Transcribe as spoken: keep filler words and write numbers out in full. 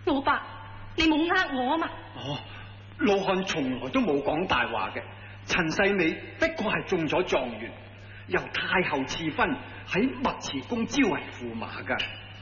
老伯，你冇呃我啊嘛？ 哦，老漢從來都冇講大話嘅。陳世美的確係中咗狀元，由太后賜婚喺墨池宮招為駙馬噶。